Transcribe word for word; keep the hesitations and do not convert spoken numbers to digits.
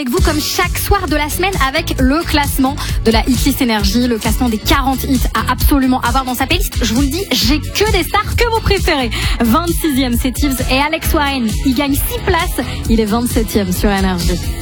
Avec vous comme chaque soir de la semaine avec le classement de la Hitlist Energy, le classement des quarante hits à absolument avoir dans sa playlist. Je vous le dis, j'ai que des stars que vous préférez. vingt-sixième, c'est Tibbs et Alex Warren. Il gagne six places, il est vingt-septième sur Energy.